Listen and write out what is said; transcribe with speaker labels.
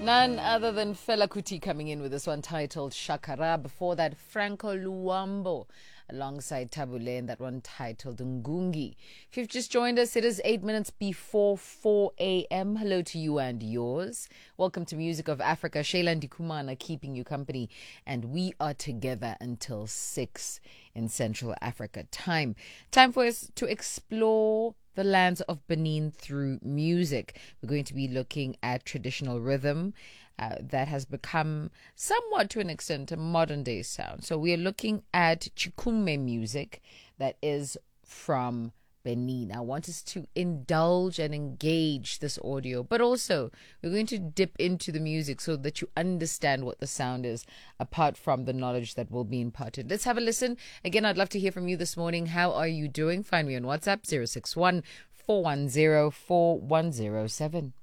Speaker 1: None other than Fela Kuti coming in with this one titled Shakara. Before that, Franco Luambo alongside Tabule and that one titled Ngungi. If you've just joined us, it is 8 minutes before 4 a.m. Hello to you and yours. Welcome to Music of Africa. Shayla Ndikumana keeping you company, and we are together until 6 in Central Africa time. Time for us to explore the lands of Benin through music. We're going to be looking at traditional rhythm that has become somewhat to an extent a modern day sound. So we are looking at Chikume music that is from Benin. I want us to indulge and engage this audio, but also we're going to dip into the music so that you understand what the sound is apart from the knowledge that will be imparted. Let's have a listen. Again, I'd love to hear from you this morning. How are you doing? Find me on WhatsApp 061 410 4107.